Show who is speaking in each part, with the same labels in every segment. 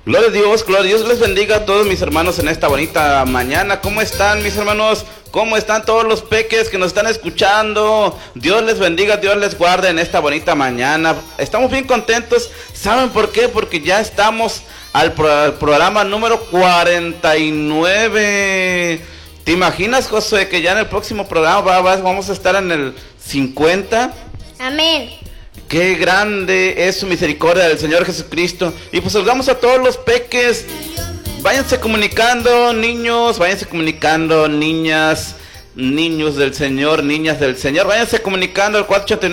Speaker 1: Gloria a Dios les bendiga a todos mis hermanos en esta bonita mañana. ¿Cómo están mis hermanos? ¿Cómo están todos los peques que nos están escuchando? Dios les bendiga, Dios les guarde en esta bonita mañana. Estamos bien contentos. ¿Saben por qué? Porque ya estamos al programa número 49. ¿Te imaginas, Josué, que ya en el próximo programa vamos a estar en el 50?
Speaker 2: Amén.
Speaker 1: Qué grande es su misericordia del Señor Jesucristo. Y pues saludamos a todos los peques. Váyanse comunicando, niños. Váyanse comunicando, niñas, niños del Señor, niñas del Señor. Váyanse comunicando al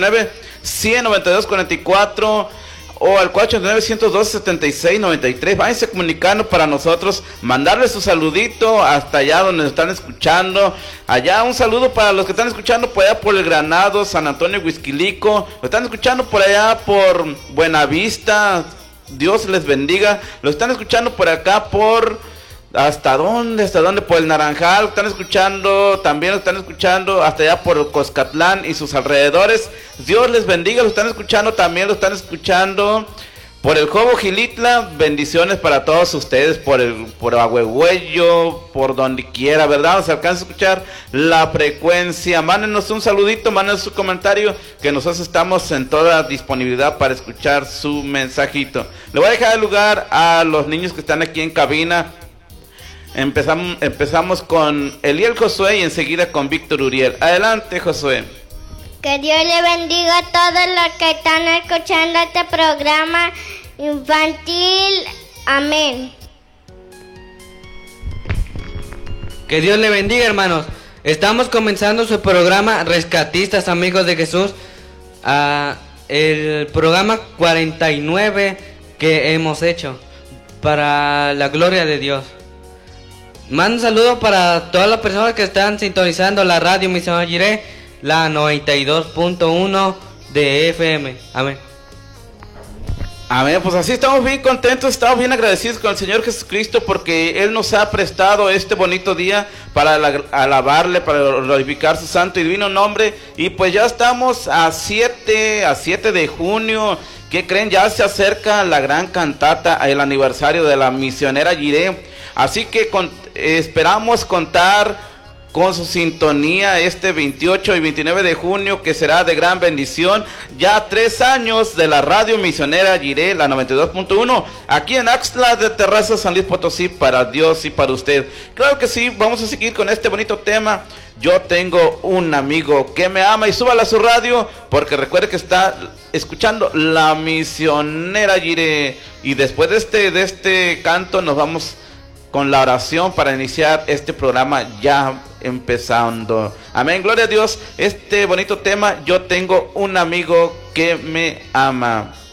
Speaker 1: 489-192-44 o al 489-112-76-93. Váyanse comunicando para nosotros mandarles su saludito hasta allá donde nos están escuchando. Allá un saludo para los que están escuchando por allá por el Granado, San Antonio, Huixquilico. Lo están escuchando por allá por Buenavista. Dios les bendiga. Lo están escuchando por acá por... ¿Hasta dónde? Por el Naranjal. Lo están escuchando. También lo están escuchando hasta allá por Coscatlán y sus alrededores. Dios les bendiga. Lo están escuchando. También lo están escuchando por el Jobo Gilitla. Bendiciones para todos ustedes. Por Ahuehuello, por donde quiera, ¿verdad? Nos alcanza a escuchar la frecuencia. Mándenos un saludito, mándenos su comentario, que nosotros estamos en toda disponibilidad para escuchar su mensajito. Le voy a dejar el lugar a los niños que están aquí en cabina. Empezamos con Eliel Josué y enseguida con Víctor Uriel. Adelante, Josué.
Speaker 2: Que Dios le bendiga a todos los que están escuchando este programa infantil. Amén.
Speaker 3: Que Dios le bendiga, hermanos. Estamos comenzando su programa Rescatistas Amigos de Jesús. El programa 49 que hemos hecho para la gloria de Dios. Mando un saludo para todas las personas que están sintonizando la radio Misionera Jireh, la 92.1 de FM. Amén.
Speaker 1: Amén, pues así estamos bien contentos, estamos bien agradecidos con el Señor Jesucristo porque Él nos ha prestado este bonito día para alabarle, para glorificar su santo y divino nombre. Y pues ya estamos a 7 de junio. ¿Qué creen? Ya se acerca la gran cantata, el aniversario de la Misionera Jireh. Así que esperamos contar con su sintonía este 28 y 29 de junio, que será de gran bendición. Ya 3 años de la radio Misionera Jireh, la 92.1, aquí en Axtla de Terraza, San Luis Potosí, para Dios y para usted. Claro que sí, vamos a seguir con este bonito tema. Yo tengo un amigo que me ama, y súbala a su radio, porque recuerde que está escuchando la Misionera Jireh. Y después de este canto nos vamos con la oración para iniciar este programa ya empezando. Amén, gloria a Dios. Este bonito tema, yo tengo un amigo que me ama.